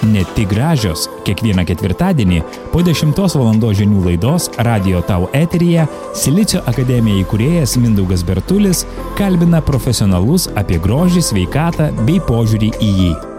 ne tik gražios. Kiekvieną ketvirtadienį po 10 val. Žinių laidos Radio Tau eteryje Silicio akademija įkūrėjas Mindaugas Bertulis kalbina profesionalus apie grožį, sveikatą bei požiūrį į jį.